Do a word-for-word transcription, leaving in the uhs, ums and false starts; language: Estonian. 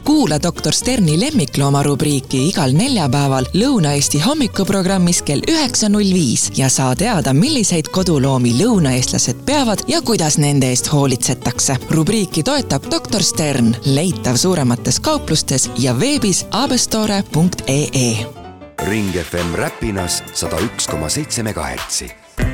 Kuula doktor Sterni lemmiklooma rubriiki igal neljapäeval Lõuna-Eesti hommikuprogrammis kell üheksa null viis ja saa teada, milliseid koduloomi lõunaeestlased peavad ja kuidas nende eest hoolitsetakse. Rubriiki toetab doktor Stern, leitav suuremates kauplustes ja veebis abestore punkt ee. Ring F M Räpinas sada üks koma seitse megahertsi.